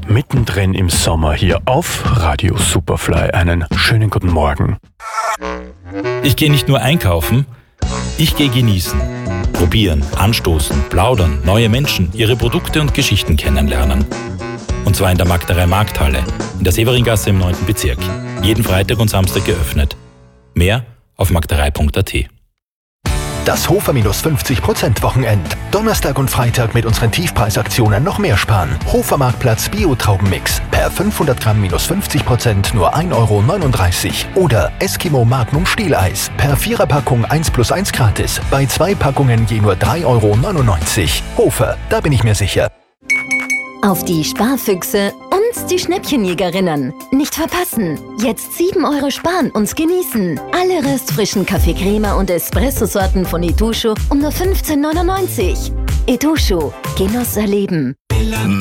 mittendrin im Sommer hier auf Radio Superfly. Einen schönen guten Morgen. Ich gehe nicht nur einkaufen, ich gehe genießen. Probieren, anstoßen, plaudern, neue Menschen, ihre Produkte und Geschichten kennenlernen. Und zwar in der Magdarei Markthalle, in der Severingasse im 9. Bezirk. Jeden Freitag und Samstag geöffnet. Mehr auf magdarei.at. Das Hofer minus 50% Wochenend. Donnerstag und Freitag mit unseren Tiefpreisaktionen noch mehr sparen. Hofer Marktplatz Bio-Traubenmix. Per 500 Gramm minus 50% nur 1,39 €. Oder Eskimo Magnum Stieleis. Per 4er-Packung 1+1 gratis. Bei 2 Packungen je nur 3,99 €. Hofer, da bin ich mir sicher. Auf die Sparfüchse und die Schnäppchenjägerinnen. Nicht verpassen. Jetzt 7 € sparen und genießen. Alle restfrischen Kaffee-Crema und Espresso-Sorten von Itochu um nur 15,99 €. Itochu. Genuss erleben.